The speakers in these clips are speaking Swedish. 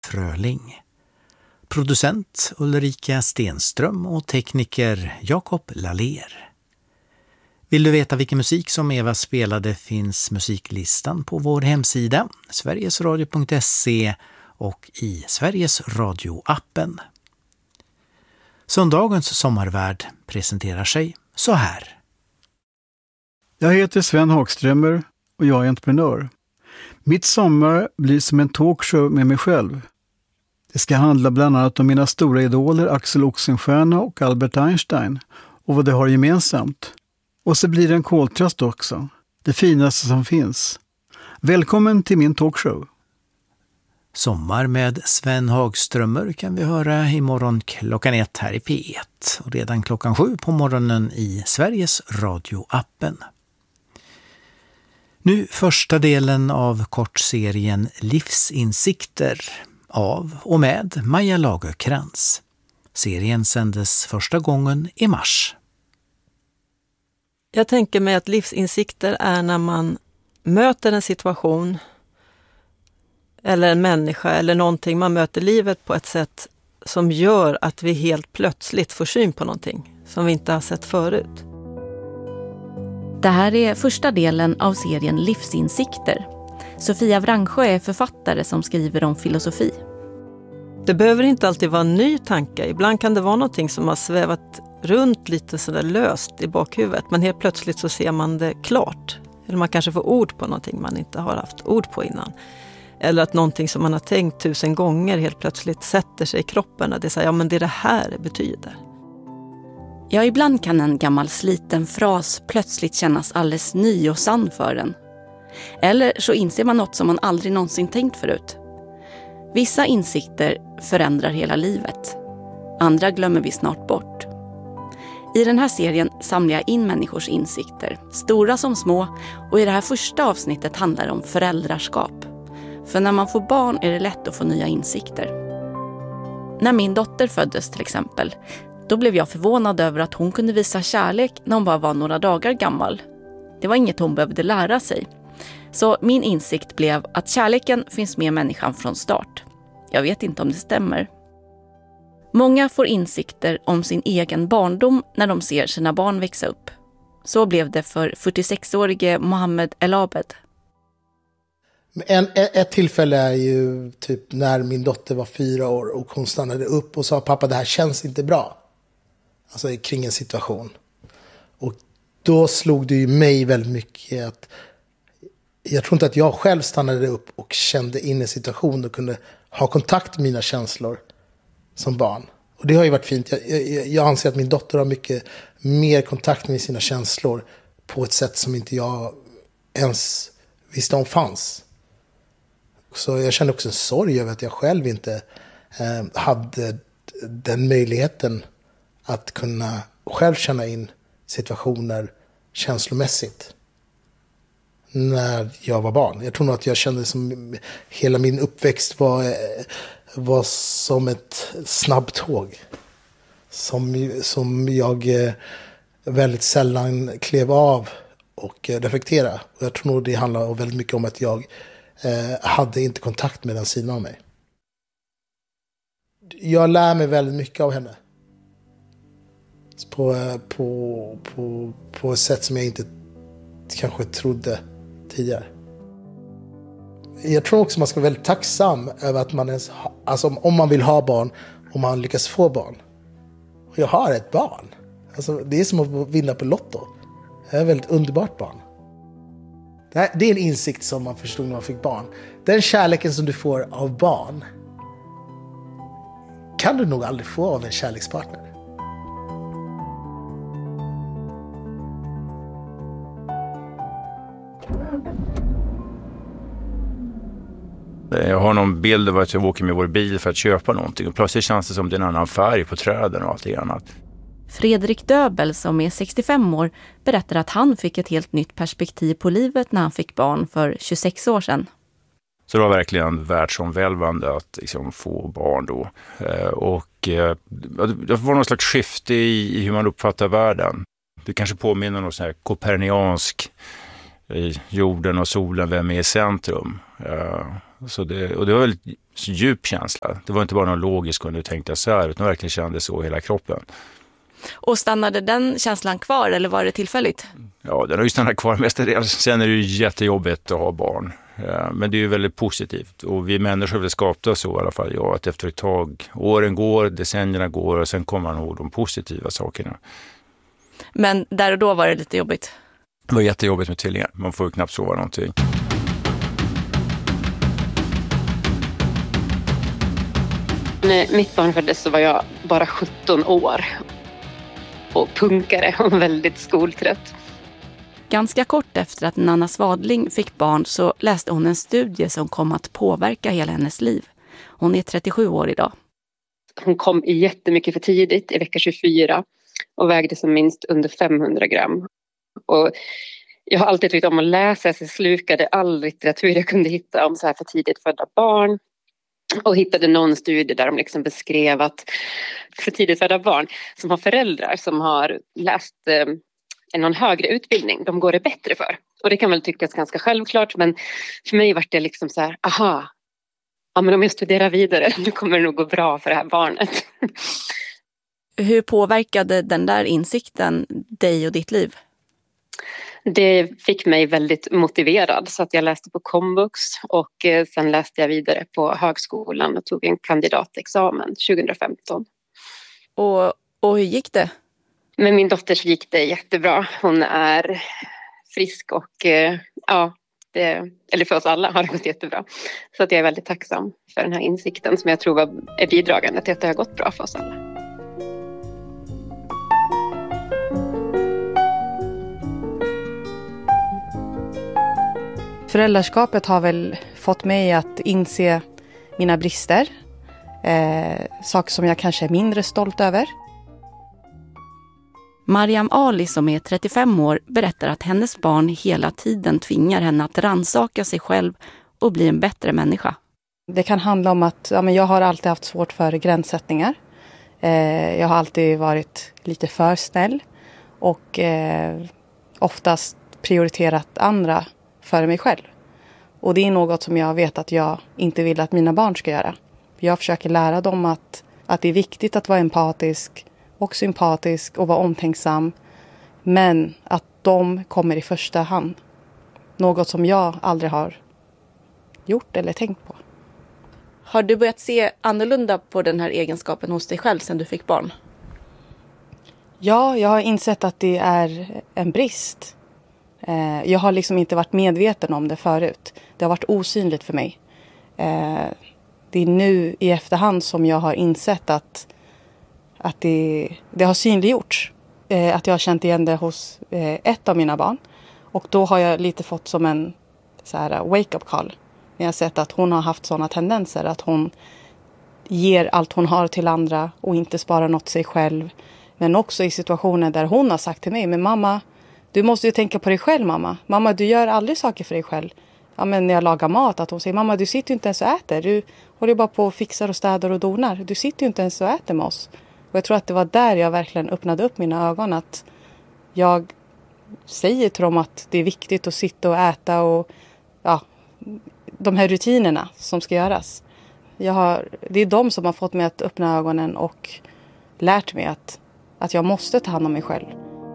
Fröling. Producent Ulrika Stenström och tekniker Jakob Laler. Vill du veta vilken musik som Eva spelade finns musiklistan på vår hemsida sverigesradio.se och i Sveriges Radio-appen. Söndagens sommarvärd presenterar sig så här. Jag heter Sven Hagströmer och jag är entreprenör. Mitt sommar blir som en talkshow med mig själv. Det ska handla bland annat om mina stora idoler Axel Oxenstierna och Albert Einstein och vad de har gemensamt. Och så blir det en koltrast också. Det finaste som finns. Välkommen till min talkshow. Sommar med Sven Hagströmer kan vi höra imorgon klockan 1 här i P1 och redan klockan 7 på morgonen i Sveriges Radio-appen. Nu första delen av kortserien Livsinsikter av och med Maja Lagerkrans. Serien sändes första gången i mars. Jag tänker mig att livsinsikter är när man möter en situation eller en människa eller någonting. Man möter livet på ett sätt som gör att vi helt plötsligt får syn på någonting som vi inte har sett förut. Det här är första delen av serien Livsinsikter. Sofia Wrangsjö är författare som skriver om filosofi. Det behöver inte alltid vara en ny tanke. Ibland kan det vara någonting som har svävat runt lite sådär löst i bakhuvudet. Men helt plötsligt så ser man det klart. Eller man kanske får ord på någonting man inte har haft ord på innan. Eller att någonting som man har tänkt 1000 gånger helt plötsligt sätter sig i kroppen. Och det säger, ja men det är det här det betyder. Ja, ibland kan en gammal sliten fras plötsligt kännas alldeles ny och sann för en. Eller så inser man något som man aldrig någonsin tänkt förut. Vissa insikter förändrar hela livet. Andra glömmer vi snart bort. I den här serien samlar jag in människors insikter, stora som små, och i det här första avsnittet handlar det om föräldraskap. För när man får barn är det lätt att få nya insikter. När min dotter föddes till exempel, då blev jag förvånad över att hon kunde visa kärlek när hon bara var några dagar gammal. Det var inget hon behövde lära sig. Så min insikt blev att kärleken finns med människan från start. Jag vet inte om det stämmer. Många får insikter om sin egen barndom när de ser sina barn växa upp. Så blev det för 46-årige Mohammed El Abed. Ett tillfälle är ju typ när min dotter var 4 år och hon stannade upp och sa, pappa det här känns inte bra. Alltså kring en situation. Och då slog det ju mig väldigt mycket att jag tror inte att jag själv stannade upp och kände in en situation och kunde ha kontakt med mina känslor som barn. Och det har ju varit fint. Jag anser att min dotter har mycket mer kontakt med sina känslor på ett sätt som inte jag ens visste om fanns. Så jag kände också en sorg över att jag själv inte hade den möjligheten att kunna själv känna in situationer känslomässigt när jag var barn. Jag tror nog att jag kände som hela min uppväxt var som ett snabbtåg som jag väldigt sällan klev av och reflektera. Och jag tror nog det handlar väldigt mycket om att jag hade inte kontakt med den sidan av mig. Jag lär mig väldigt mycket av henne. På ett sätt som jag inte kanske trodde tidigare. Jag tror också man ska vara väldigt tacksam över att man ens, alltså om man vill ha barn och man lyckas få barn. Och jag har ett barn. Alltså det är som att vinna på Lotto. Jag är ett väldigt underbart barn. Det är en insikt som man förstod när man fick barn. Den kärleken som du får av barn kan du nog aldrig få av en kärlekspartner. Jag har någon bild av att jag åker med vår bil för att köpa någonting och plötsligt känns det som det är en annan färg på träden och allt annat. Fredrik Döbel som är 65 år berättar att han fick ett helt nytt perspektiv på livet när han fick barn för 26 år sedan. Så det var verkligen världsomvälvande att liksom få barn då. Det var någon slags skifte i hur man uppfattar världen. Det kanske påminner något så här koperniansk jorden och solen, vem är i centrum. Och det var väldigt djup känsla. Det var inte bara någon logisk och nu tänkte jag så här, utan verkligen kände så i hela kroppen. Och stannade den känslan kvar eller var det tillfälligt? Ja, den har ju stannat kvar mestadels. Sen är det ju jättejobbigt att ha barn. Men det är ju väldigt positivt. Och vi människor vill skapa så i alla fall. Ja, att efter ett tag, åren går, decennierna går och sen kommer man ihåg de positiva sakerna. Men där och då var det lite jobbigt? Det var jättejobbigt med tvillingar. Man får ju knappt sova någonting. När mitt barn föddes så var jag bara 17 år. Och punkare och väldigt skoltrött. Ganska kort efter att Nanna Swadling fick barn så läste hon en studie som kom att påverka hela hennes liv. Hon är 37 år idag. Hon kom jättemycket för tidigt i vecka 24 och vägde som minst under 500 gram. Och jag har alltid tyckt om att läsa, så jag slukade all litteratur jag kunde hitta om så här för tidigt födda barn. Och hittade någon studie där de liksom beskrev att för tidigt födda barn som har föräldrar som har läst någon högre utbildning, de går det bättre för. Och det kan väl tyckas ganska självklart, men för mig var det liksom så här, aha, ja men om jag studerar vidare, nu kommer det nog gå bra för det här barnet. Hur påverkade den där insikten dig och ditt liv? Det fick mig väldigt motiverad så att jag läste på komvux och sen läste jag vidare på högskolan och tog en kandidatexamen 2015. Och hur gick det? Med min dotter så gick det jättebra. Hon är frisk och eller för oss alla har det gått jättebra. Så att jag är väldigt tacksam för den här insikten som jag tror är bidragande till att det har gått bra för oss alla. Föräldraskapet har väl fått mig att inse mina brister. Saker som jag kanske är mindre stolt över. Mariam Ali som är 35 år berättar att hennes barn hela tiden tvingar henne att rannsaka sig själv och bli en bättre människa. Det kan handla om att jag har alltid haft svårt för gränssättningar. Jag har alltid varit lite för snäll och oftast prioriterat andra före mig själv. Och det är något som jag vet att jag inte vill att mina barn ska göra. Jag försöker lära dem att det är viktigt att vara empatisk och sympatisk och vara omtänksam. Men att de kommer i första hand. Något som jag aldrig har gjort eller tänkt på. Har du börjat se annorlunda på den här egenskapen hos dig själv sedan du fick barn? Ja, jag har insett att det är en brist. Jag har liksom inte varit medveten om det förut. Det har varit osynligt för mig. Det är nu i efterhand som jag har insett att det har synliggjorts. Att jag har känt igen det hos ett av mina barn. Och då har jag lite fått som en så här wake-up call. Jag har sett att hon har haft sådana tendenser. Att hon ger allt hon har till andra och inte sparar något sig själv. Men också i situationer där hon har sagt till mig, men mamma, du måste ju tänka på dig själv, mamma. Mamma, du gör aldrig saker för dig själv. Ja, men när jag lagar mat, att hon säger, mamma, du sitter ju inte ens och äter. Du håller bara på och fixar och städar och donar. Du sitter ju inte ens och äter med oss. Och jag tror att det var där jag verkligen öppnade upp mina ögon. Att jag säger till dem att det är viktigt att sitta och äta och de här rutinerna som ska göras. Det är de som har fått mig att öppna ögonen och lärt mig att jag måste ta hand om mig själv.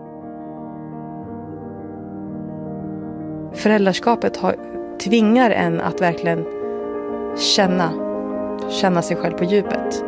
Föräldraskapet tvingar en att verkligen känna sig själv på djupet.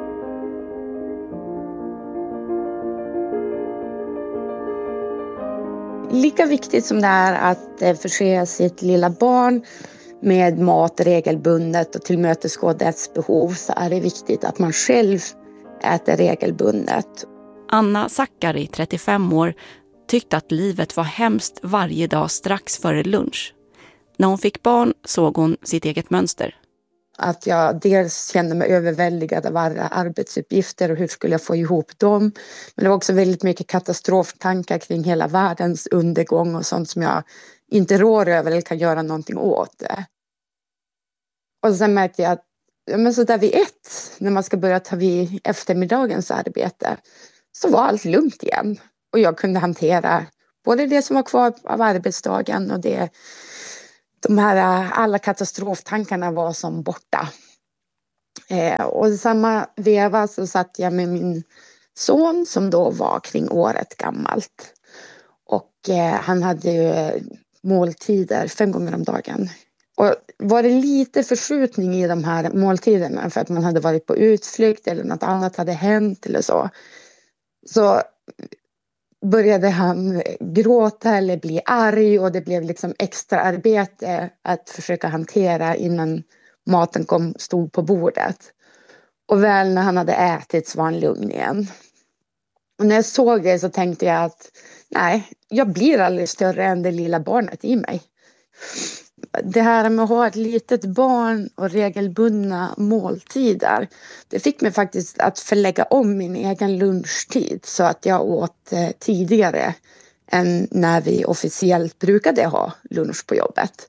Lika viktigt som det är att förse sitt lilla barn med mat regelbundet och tillmötesgå dess behov, så är det viktigt att man själv äter regelbundet. Anna Sakari, 35 år, tyckte att livet var hemskt varje dag strax före lunch. När hon fick barn såg hon sitt eget mönster. Att jag dels kände mig överväldigad av alla arbetsuppgifter och hur skulle jag få ihop dem. Men det var också väldigt mycket katastroftankar kring hela världens undergång och sånt som jag inte rår över eller kan göra någonting åt det. Och sen märkte jag att så där vid 1, när man ska börja ta vid eftermiddagens arbete, så var allt lugnt igen. Och jag kunde hantera både det som var kvar av arbetsdagen och alla katastroftankarna var som borta. Och i samma veva så satt jag med min son som då var kring året gammalt. Och han hade ju måltider 5 gånger om dagen. Och var det lite förskjutning i de här måltiderna för att man hade varit på utflykt eller något annat hade hänt eller så började han gråta eller bli arg och det blev liksom extra arbete att försöka hantera innan maten stod på bordet. Och väl när han hade ätit så var han lugn igen. Och när jag såg det så tänkte jag att nej, jag blir aldrig större än det lilla barnet i mig. Det här med att ha ett litet barn och regelbundna måltider, det fick mig faktiskt att förlägga om min egen lunchtid så att jag åt tidigare än när vi officiellt brukade ha lunch på jobbet.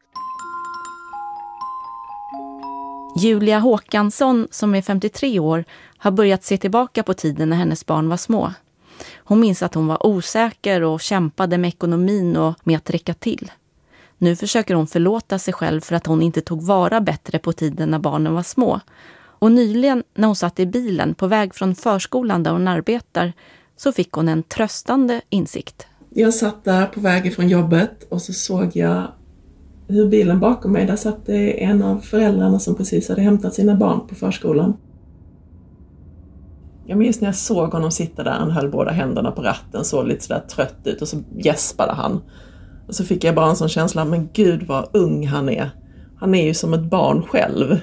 Julia Håkansson, som är 53 år, har börjat se tillbaka på tiden när hennes barn var små. Hon minns att hon var osäker och kämpade med ekonomin och med att räcka till. Nu försöker hon förlåta sig själv för att hon inte tog vara bättre på tiden när barnen var små. Och nyligen när hon satt i bilen på väg från förskolan där hon arbetar så fick hon en tröstande insikt. Jag satt där på väg från jobbet och så såg jag hur bilen bakom mig, där satt en av föräldrarna som precis hade hämtat sina barn på förskolan. Jag minns när jag såg honom sitta där, han höll båda händerna på ratten, såg lite sådär trött ut och så gäspade han. Och så fick jag bara en sån känsla, men gud vad ung han är. Han är ju som ett barn själv.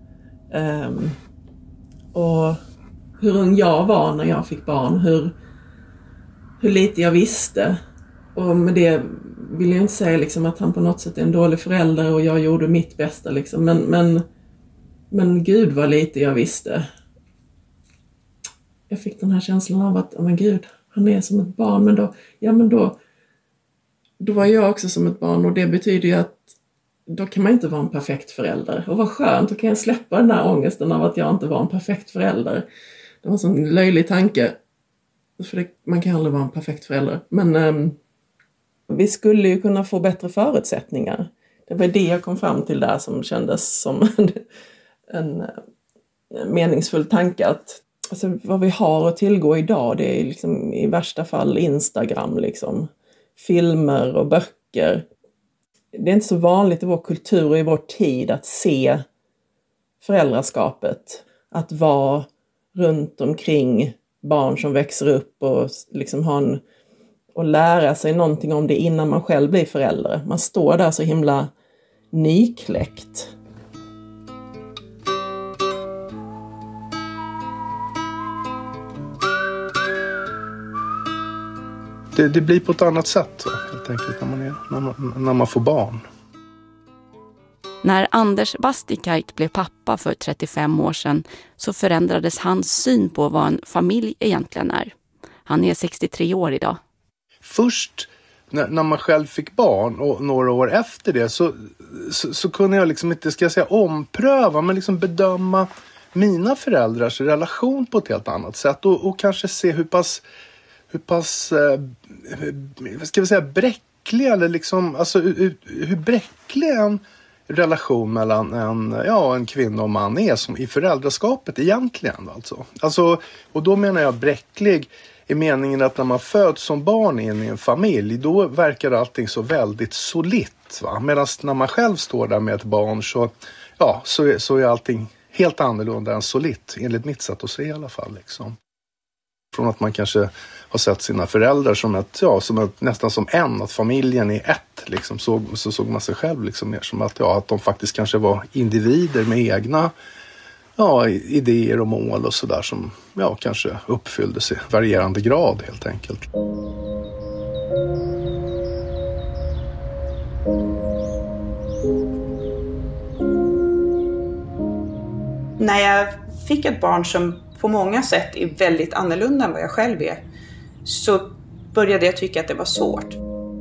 Och hur ung jag var när jag fick barn, hur lite jag visste. Och med det vill jag inte säga liksom att han på något sätt är en dålig förälder och jag gjorde mitt bästa. Liksom. Men gud vad lite jag visste. Jag fick den här känslan av att, men gud, han är som ett barn. Men då var jag också som ett barn och det betyder ju att då kan man inte vara en perfekt förälder. Och vad skönt, då kan jag släppa den här ångesten av att jag inte var en perfekt förälder. Det var en sån löjlig tanke. För man kan aldrig vara en perfekt förälder. Men vi skulle ju kunna få bättre förutsättningar. Det var det jag kom fram till där som kändes som en meningsfull tanke. Att alltså, vad vi har att tillgå idag, det är liksom, i värsta fall Instagram, liksom, filmer och böcker. Det är inte så vanligt i vår kultur och i vår tid att se föräldraskapet. Att vara runt omkring barn som växer upp och liksom och lära sig någonting om det innan man själv blir förälder. Man står där så himla nykläckt. Det blir på ett annat sätt helt enkelt när man får barn. När Anders Bastikait blev pappa för 35 år sedan så förändrades hans syn på vad en familj egentligen är. Han är 63 år idag. Först när man själv fick barn och några år efter det så kunde jag liksom inte, ska jag säga ompröva, men liksom bedöma mina föräldrars relation på ett helt annat sätt och kanske se hur pass ska vi säga bräcklig eller liksom, alltså hur bräcklig en relation mellan en kvinna och man är som i föräldraskapet egentligen alltså, och då menar jag bräcklig i meningen att när man föds som barn in i en familj, då verkar allting så väldigt solitt, va? Medan när man själv står där med ett barn så är allting helt annorlunda än solitt, enligt mitt sätt att se i alla fall liksom. Från att man kanske har sett sina föräldrar som nästan som att familjen är ett liksom, så såg man sig själv liksom mer som att de faktiskt kanske var individer med egna idéer och mål och sådär som kanske uppfylldes i varierande grad helt enkelt. När jag fick ett barn som på många sätt är väldigt annorlunda än vad jag själv är, så började jag tycka att det var svårt.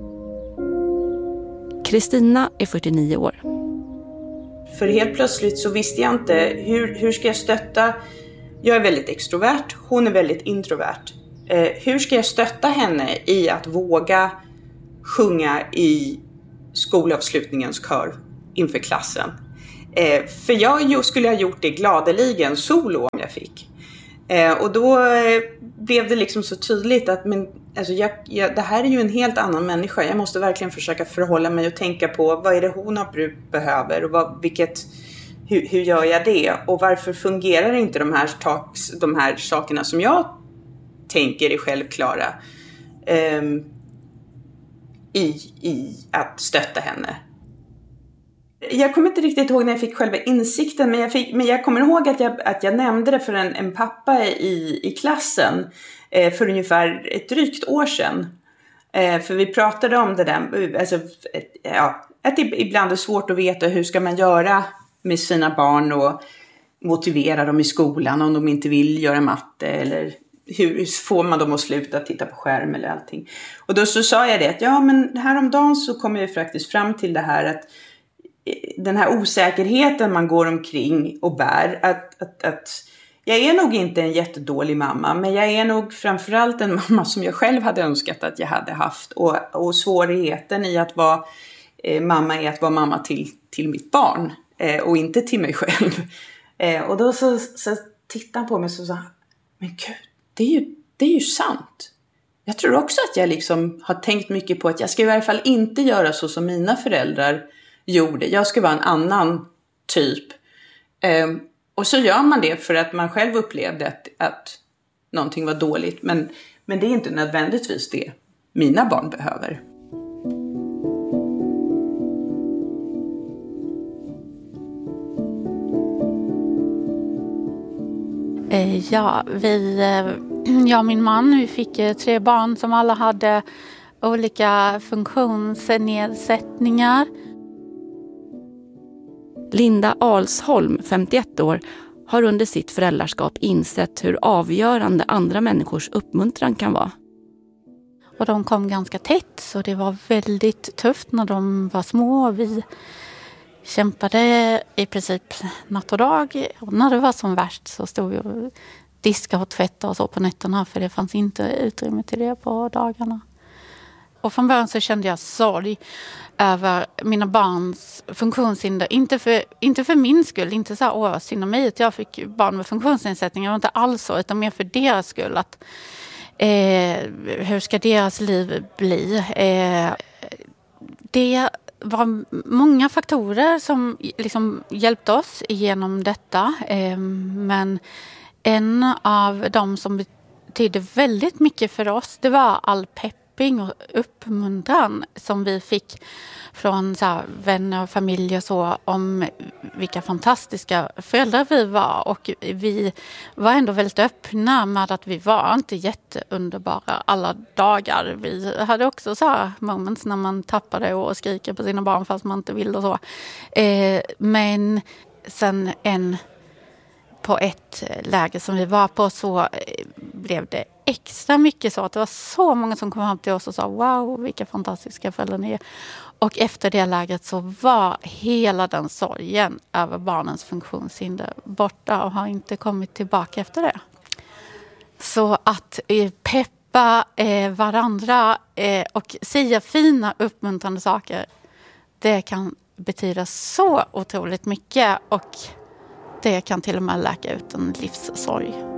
Kristina är 49 år. För helt plötsligt så visste jag inte hur ska jag stötta. Jag är väldigt extrovert, hon är väldigt introvert. Hur ska jag stötta henne i att våga sjunga i skolavslutningens kör? inför klassen. För jag skulle ha gjort det gladeligen solo om jag fick. Och då blev det liksom så tydligt att det här är ju en helt annan människa. Jag måste verkligen försöka förhålla mig och tänka på vad är det hon behöver och hur gör jag det? Och varför fungerar inte de här sakerna som jag tänker är självklara i att stötta henne? Jag kommer inte riktigt ihåg när jag fick själva insikten, men jag kommer ihåg att jag nämnde det för en pappa i klassen för ungefär ett drygt år sedan. För vi pratade om det där, alltså, att det ibland är svårt att veta hur ska man göra med sina barn och motivera dem i skolan om de inte vill göra matte, eller hur får man dem att sluta titta på skärm eller allting. Och då så sa jag det att men häromdagen så kom jag faktiskt fram till det här att den här osäkerheten man går omkring och bär, att jag är nog inte en jättedålig mamma, men jag är nog framförallt en mamma som jag själv hade önskat att jag hade haft, och svårigheten i att vara mamma är att vara mamma till mitt barn och inte till mig själv. Och då så tittade han på mig och sa, men gud, det är ju sant. Jag tror också att jag liksom har tänkt mycket på att jag ska i varje fall inte göra så som mina föräldrar gjorde. Jag ska vara en annan typ. Och så gör man det för att man själv upplevde att någonting var dåligt. Men det är inte nödvändigtvis det mina barn behöver. Jag och min man, vi fick 3 barn som alla hade olika funktionsnedsättningar. Linda Alsholm, 51 år, har under sitt föräldraskap insett hur avgörande andra människors uppmuntran kan vara. Och de kom ganska tätt, så det var väldigt tufft när de var små. Vi kämpade i princip natt och dag. Och när det var som värst så stod vi och diskade och tvättade och så på nätterna, för det fanns inte utrymme till det på dagarna. Och från början så kände jag sorg över mina barns funktionshinder. Inte för min skull, inte så här synd om mig att jag fick barn med funktionsnedsättningar, inte alls så, utan mer för deras skull. Att, hur ska deras liv bli? Det var många faktorer som liksom hjälpte oss igenom detta. Men en av dem som betydde väldigt mycket för oss, det var all pepping och uppmuntran som vi fick från så här, vänner och familj och så, om vilka fantastiska föräldrar vi var. Och vi var ändå väldigt öppna med att vi var inte jätteunderbara alla dagar. Vi hade också så här moments när man tappade och skriker på sina barn fast man inte vill och så. Men sen på ett läge som vi var på så blev det extra mycket så att det var så många som kom fram till oss och sa wow, vilka fantastiska föräldrar ni är. Och efter det läget så var hela den sorgen över barnens funktionshinder borta och har inte kommit tillbaka efter det. Så att peppa varandra och säga fina uppmuntrande saker, det kan betyda så otroligt mycket, och det kan till och med läka ut en livssorg.